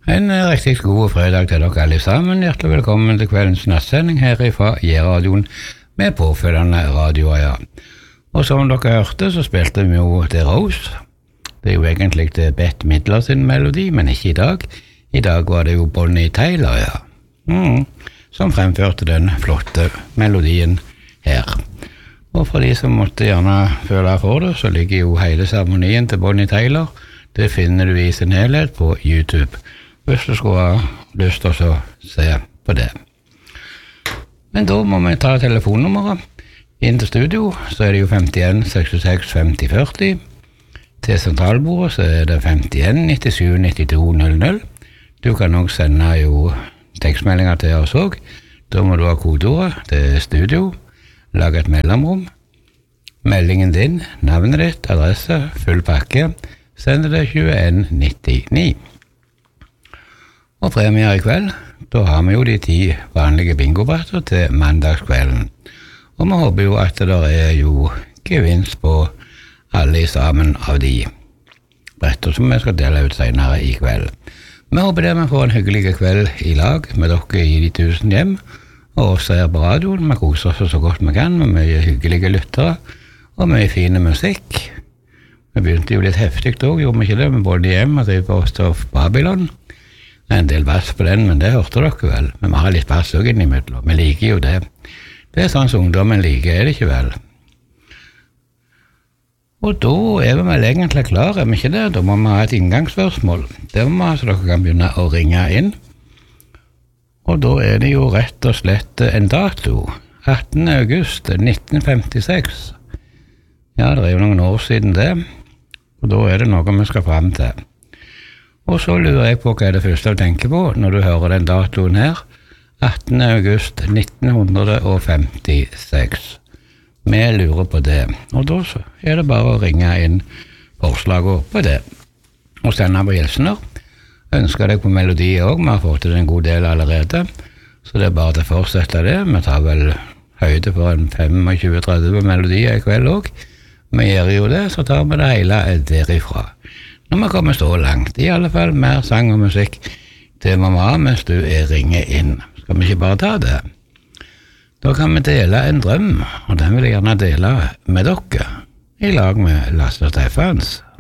En riktig god fredag til dere alle sammen. Hjertelig velkommen til kveldens nattsending her fra J-radioen med påfølgende radioer, ja. Og som dere hørte, så spilte vi jo The Rose. Det er jo egentlig Bette Midler sin melodi, men ikke i dag. I dag var det jo Bonnie Tyler, ja. Som fremførte den flotte melodien her. Og for de som måtte gjerne føle for det, så ligger jo hele seremonien til Bonnie Tyler. Det finner du i sin helhet på YouTube, hvis du skulle ha lyst til å se på det. Men da må vi ta telefonnummeret inn til studio, så er det jo 51 66 50 40. Til sentralbordet så er det 51 97 92 00. Du kan også sende jo tekstmeldinger til oss også. Da må du ha kodeordet til studio, lage et mellomrom, meldingen din, navnet ditt, adresse, full pakke, send det 2199. Og premier i kveld, da har vi jo de 10 vanlige bingobratter til mandagskvelden. Og vi håper jo at det er jo gevinst på alle sammen av de bretter som vi skal dele ut senere i kveld. Vi håper det vi får en hyggelig kveld i lag med dere i de 1000 hjem, og oss her på radioen. Vi koser oss så godt vi kan med mye hyggelige lyttere og mye fine musikk. Vi begynte jo litt heftig også, gjorde vi ikke det, med både hjem og The Post of Babylon. En del bass på den, men det hørte dere vel. Men vi har litt bass også innimellom. Vi liker jo det. Det er sånn som ungdommen liker, er det ikke vel? Og da er vi vel egentlig klare, er vi ikke det? Da må vi ha et inngangsspørsmål. Det må vi ha, så dere kan begynne å ringe inn. Og da er det jo rett og slett en dato. 18. august 1956. Ja, det er jo noen år siden det. Og da er det noe vi skal frem til. Og så lurer jeg på hva er det første du tenker på når du hører den datoen her. 18. august 1956. Vi lurer på det. Og da så er det bare å ringe inn forslaget på det. Og sende på hilsener. Ønsker deg på melodi også. Vi har fått til en god del allerede. Så det er bare til å fortsette det. Vi tar vel høyde for en 25-30 melodier i kveld også. Vi gjør jo det, så tar vi det hele derifra. Når vi kommer så langt, i alle fall mer sang og musikk, det må vi ha mens du ringer inn. Skal vi ikke bare ta det? Da kan vi dele en drøm, og den vil jeg gjerne dele med dere, i lag med Lasse Steffans.